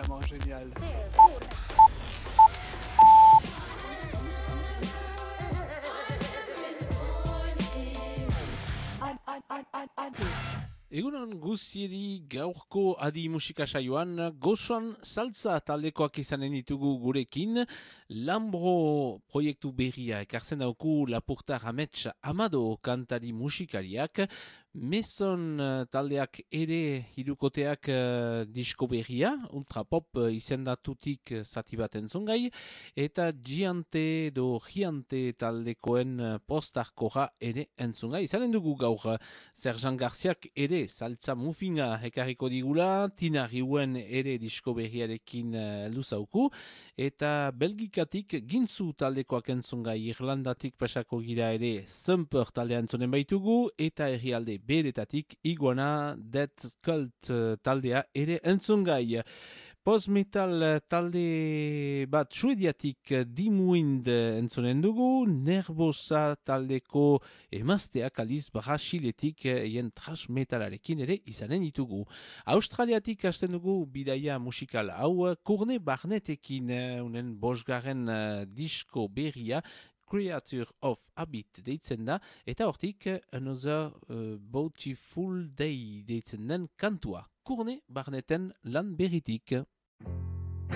vraiment génial. Egunon guzieri gaurko adi musika saioan gozoan saltza taldekoak izanen ditugu gurekin. Lambro proiektu berria ekartzen dauku Lapurtar Amets Amado kantari musikariak. Meson taldeak ere hirukoteak disko berria, ultrapop izendatutik zati bat entzungai, eta Giante taldekoen postarkoa ere entzungai. Izanen dugu gaur Serjan Garziak ere saltza mufinga ekarriko digula, Tina Riuen ere disko berriarekin luzauku, eta Belgikatik Gintzu taldekoak entzungai, Irlandatik pasako gira ere Sumper taldea entzunen baitugu, eta herrialde beretatik Iguana Dead Cult taldea ere entzungai. Post-metal talde bat suediatik Dimuind entzonen dugu, Nervosa taldeko emazteak aliz brasiletik eien trash metalarekin ere izanen ditugu. Australiatik hasten dugu bidaia musikal hau, Kurne Barnetekin unen bosgarren disko berria, Creature of Habit deitzen da, eta hortik Another Beautiful Day deitzen den kantua. Kurne Barneten lan berritik.